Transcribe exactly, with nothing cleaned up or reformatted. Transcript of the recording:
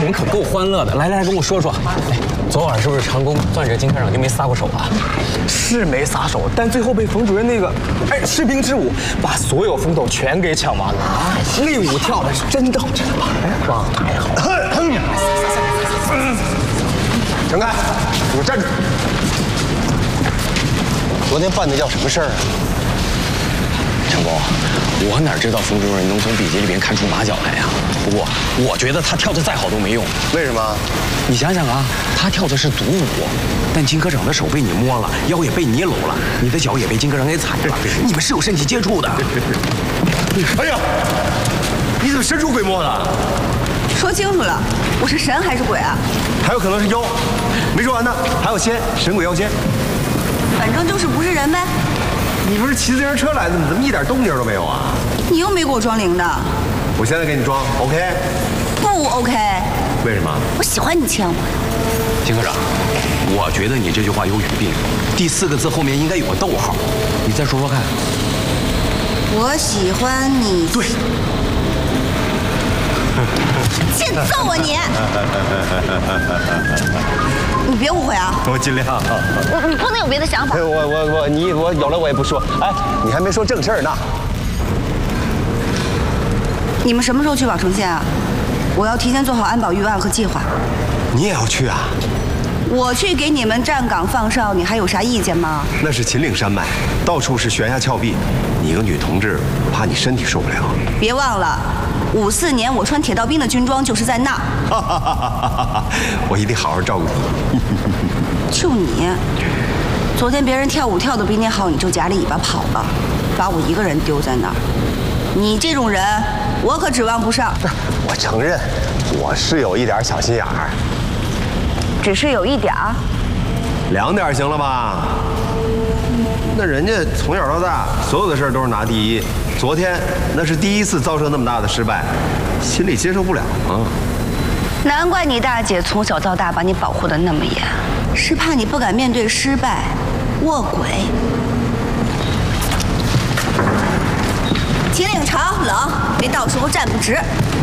年可够欢乐的。来来来，跟我说说，哎，昨晚是不是长工攥着金科长就没撒过手啊？ 是没撒手，但最后被冯主任那个哎士兵之舞把所有风头全给抢完了啊！那舞跳的是真正真棒，哎，棒，太好了！ 陈开，给我站住！昨天办的叫什么事儿啊？ 长工，我哪知道冯主任能从笔记里边看出马脚来呀？不过我觉得他跳的再好都没用。 为什么？ 你想想啊，他跳的是独舞，但金科长的手被你摸了，腰也被你搂了，你的脚也被金科长给踩了，你们是有身体接触的。 哎呀，你怎么神出鬼没的？ 说清楚了，我是神还是鬼啊？ 还有可能是妖，没说完呢，还有仙，神鬼妖仙。 反正就是不是人呗。 你不是骑自行车来的，你怎么一点动静都没有啊？ 你又没给我装灵的。 我现在给你装 ，OK？ 不 OK？ 为什么？ 我喜欢你牵我。 金科长，我觉得你这句话有语病，第四个字后面应该有个逗号，你再说说看。 我喜欢你。 对。 欠揍啊你！你别误会啊！ 我尽量。 我你不能有别的想法。 我我我你我有了我也不说。哎，你还没说正事儿呢。 你们什么时候去宝城县啊？我要提前做好安保预案和计划。 你也要去啊？ 我去给你们站岗放哨，你还有啥意见吗？ 那是秦岭山脉，到处是悬崖峭壁，你一个女同志，怕你身体受不了。 别忘了。五四年，我穿铁道兵的军装就是在那。 我一定好好照顾你。 就你，昨天别人跳舞跳得比你好，你就夹着尾巴跑了，把我一个人丢在那儿。你这种人，我可指望不上。 我承认，我是有一点小心眼儿， 只是有一点儿。 两点行了吧？那人家从小到大，所有的事儿都是拿第一。昨天那是第一次遭受那么大的失败，心里接受不了啊。 难怪你大姐从小到大把你保护得那么严，是怕你不敢面对失败，卧轨。秦岭长冷，别到时候站不直。